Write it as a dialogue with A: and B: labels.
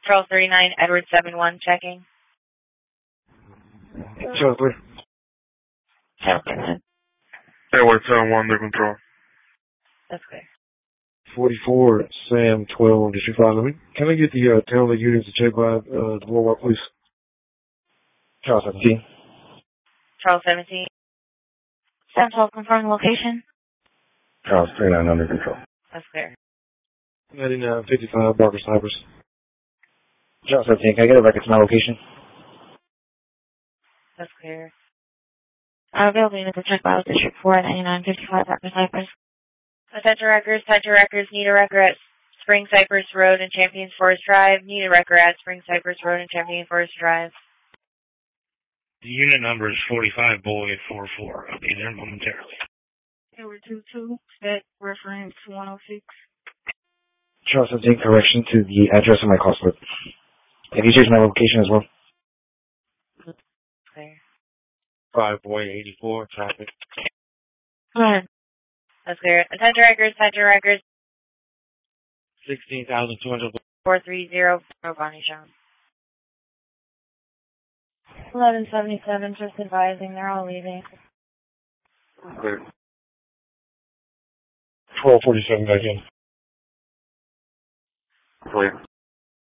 A: Charles 39, Edward 71, checking.
B: Charles 3.
C: Edward 71, under control.
A: That's clear.
B: 44, Sam 12, District 5. Can I get the tail of the units to check by the boardwalk, please?
D: Charles 17.
A: Charles 17. Sam 12, confirm location.
D: Charles 39, under control.
A: That's clear.
B: 9955, Barker Snipers.
D: Charles 17, can I get a record to my location?
A: That's clear. Available units to check by District 4 at 9955, Barker Snipers. Attention records, need a record at Spring Cypress Road and Champions Forest Drive. Need a record at Spring Cypress Road and Champions Forest Drive.
E: The unit number is 45 Boyd 44. I'll be there momentarily.
F: Edward 22, set reference 106.
D: Charles 17, correction to the address of my call slip. Have you changed my location as well?
A: Clear.
C: 5 Boy 84, traffic.
A: Go ahead. That's clear. Attention records.
C: 16,200.
A: 430, Bonnie Jones.
F: 1177, just advising, they're all leaving.
C: Clear.
B: 1247 back in.
C: Clear.